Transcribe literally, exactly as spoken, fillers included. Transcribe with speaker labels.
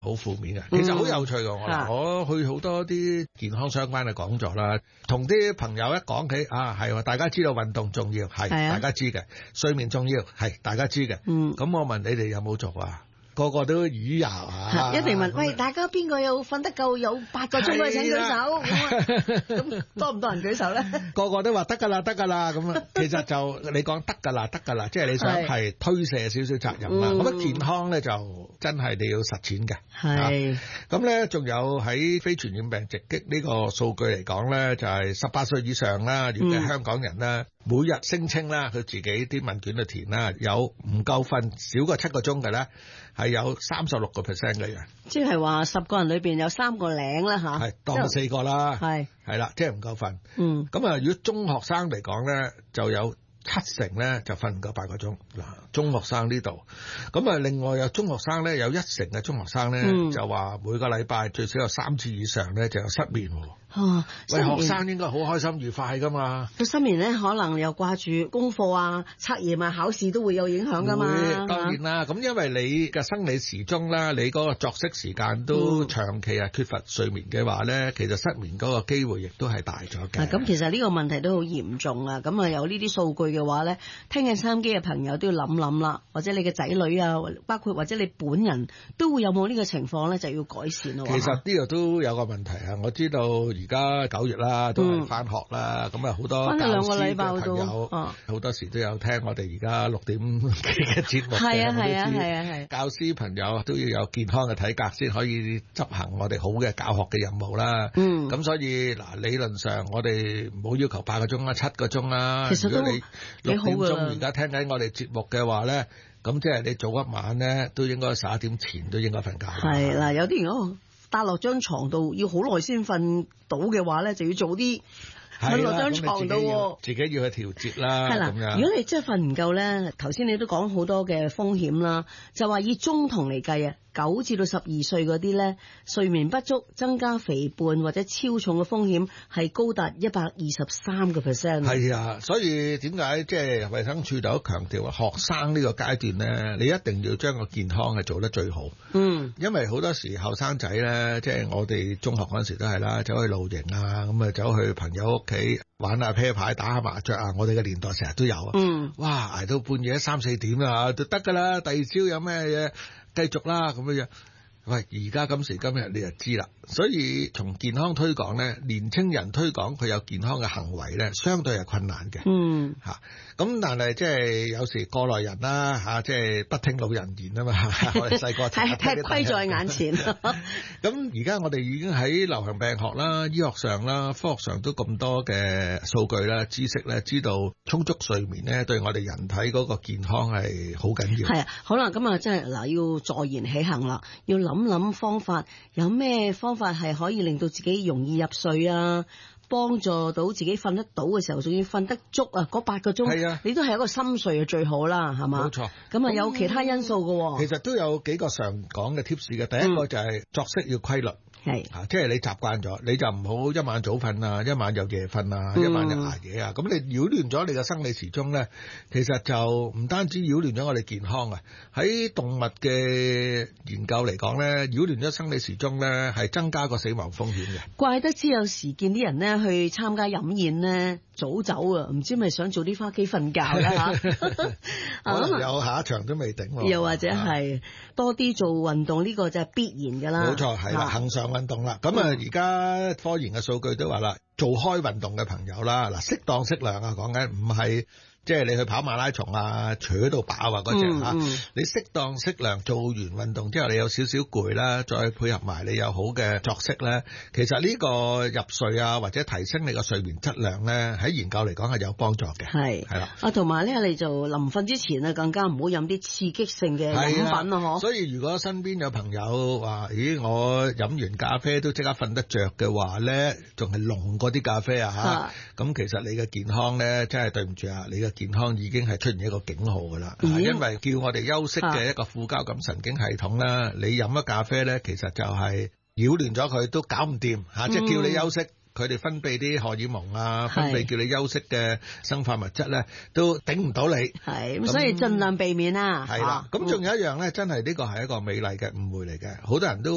Speaker 1: 好負面嘅。其實好有趣㗎，我、嗯、我去好多啲健康相關嘅講座啦，同啲朋友一講起啊，係大家知道運動重要，係大家知嘅，睡眠重要，係大家知嘅。嗯，咁我問你哋有冇做啊？個個都語遊啊！
Speaker 2: 一定問，喂，大家邊個有瞓得夠有八個鐘嘅請舉手？咁多唔多人舉手咧？
Speaker 1: 個個都話得㗎啦，得㗎啦咁啊！其實就你講得㗎啦，得㗎啦，即係你想係推卸少少責任啦。咁啊，健康咧就真係你要實踐嘅。係。咁咧仲有喺非傳染病直擊呢個數據嚟講咧，就係十八歲以上啦，如果係香港人啦。每日聲稱啦，佢自己啲問卷去填啦，有唔夠瞓少過七個鐘嘅咧，係有三十六個 percent 嘅人。
Speaker 2: 即係話十個人裏邊有三個零啦吓。
Speaker 1: 係當四個啦。係係啦，即係唔夠瞓。嗯。咁啊，如果中學生嚟講咧，就有七成咧就瞓唔夠八個鐘。嗱，中學生呢度。咁啊，另外有中學生咧，有一成嘅中學生咧、嗯、就話每個禮拜最少有三次以上咧就有失眠。哦，喂，學生應該好開心愉快噶嘛？
Speaker 2: 佢失眠咧，可能又掛住功課啊、測驗啊、考試都會有影響噶嘛。
Speaker 1: 當然啦，咁、啊、因為你嘅生理時鐘啦，你嗰個作息時間都長期係缺乏睡眠嘅話咧、嗯，其實失眠嗰個機會亦都係大咗嘅。
Speaker 2: 咁其實呢個問題都好嚴重啊！咁啊有呢啲數據嘅話咧，聽緊收音機嘅朋友都要諗諗啦，或者你嘅仔女啊，包括或者你本人都會有冇呢個情況咧，就要改善咯。
Speaker 1: 其實呢個都有個問題啊！我知道。而家九月啦，都係翻學啦，咁啊好多教師嘅朋友，好、哦、多時都有聽我哋而家六點嘅節目嘅，
Speaker 2: 係啊係啊係啊係。
Speaker 1: 教師朋友都要有健康嘅體格先可以執行我哋好嘅教學嘅任務啦。嗯，咁所以嗱，理論上我哋唔好要求八個鐘啦，七個鐘啦。
Speaker 2: 其實都
Speaker 1: 如果你六點鐘而家聽緊我哋節目嘅話咧，咁即係你早一晚咧都應該十一點前都應該瞓覺。
Speaker 2: 係嗱，有啲人搭落張床度要好耐先瞓到嘅話咧，就要早啲瞓落張床度。
Speaker 1: 自己要去調節啦。係啦，
Speaker 2: 如果你真係瞓唔夠咧，頭先你都講好多嘅風險啦，就話以中童嚟計啊，九至到十二歲嗰啲咧，睡眠不足增加肥胖或者超重嘅風險係高達一百二十三個 percent。
Speaker 1: 係啊，所以點解即係衛生署就強調啊，學生呢個階段咧，你一定要將個健康係做得最好。嗯，因為好多時後生仔咧，即係我哋中學嗰陣時都係啦，走去露營啊，咁啊走去朋友屋企玩下啤牌、打下麻雀啊，我哋嘅年代成日都有啊。嗯，哇，捱到半夜三四點啊，都得㗎啦。第二朝有咩嘢繼續啦，咁樣。喂，而家今時今日你就知啦，所以從健康推廣咧，年青人推廣佢有健康嘅行為咧，相對係困難嘅。嗯，嚇、啊，咁但係即係有時過來人啦，嚇、啊，即係不聽老人言啊嘛。我哋細個
Speaker 2: 係踢虧在眼前。
Speaker 1: 咁而家我哋已經喺流行病學啦、醫學上啦、科學上都咁多嘅數據啦、知識咧，知道充足睡眠咧對我哋人體嗰個健康係好緊要。
Speaker 2: 係啊，好啦，咁啊，即係嗱，要坐言起行啦，要諗諗方法，有咩方法係可以令到自己容易入睡啊，幫助到自己瞓得到嘅時候，仲要瞓得足啊，嗰八個鐘，係啊，你都係一個深睡就最好啦，係嘛？冇錯。咁啊，有其他因素嘅。
Speaker 1: 其實都有幾個常講嘅 tips 嘅，第一個就係作息要規律。係啊，即係你習慣咗，你就唔好一晚早瞓啊，一晚又夜瞓啊，嗯、一晚又捱夜啊，咁你擾亂咗你嘅生理時鐘咧，其實就唔單止擾亂咗我哋健康啊，喺動物嘅研究嚟講咧，擾亂咗生理時鐘咧，係增加個死亡風險嘅。怪得知有時見啲人咧去參加飲宴咧，早走啊，唔知咪想早啲翻屋企瞓覺啦嚇。可能有下一場都未定喎。
Speaker 2: 又或者係多啲做運動，呢、呢個就係必然㗎啦。
Speaker 1: 冇錯，係啦，恆常運動啦。咁啊，而家科研嘅數據都話啦，做開運動嘅朋友啦，嗱，適當適量啊，講緊唔係。即係你去跑馬拉松啊，扯到飽啊嗰隻嚇，你適當適量做完運動之後，你有少少攰啦，再配合埋你有好嘅作息咧，其實呢個入睡啊或者提升你個睡眠質量咧，喺研究嚟講係有幫助嘅。係係啦，啊同埋咧，你就臨瞓之前啊，更加唔好飲啲刺激性嘅飲品啊，嗬。所以如果身邊有朋友話，咦，我飲完咖啡都即刻瞓得着嘅話咧，仲係濃嗰啲咖啡啊嚇，咁其實你嘅健康咧，真係對唔住啊，你嘅健康已經係出現一個警號㗎啦，因為叫我哋休息嘅一個副交感神經系統啦，你飲咗咖啡咧，其實就係擾亂咗佢，都搞唔掂嚇，即係叫你休息，佢哋分泌啲荷爾蒙啊，分泌叫你休息嘅生化物質咧，都頂唔到你。係咁，所以盡量避免啦。係啦，咁仲有一樣咧，真係呢個係一個美麗嘅誤會嚟嘅，好多人都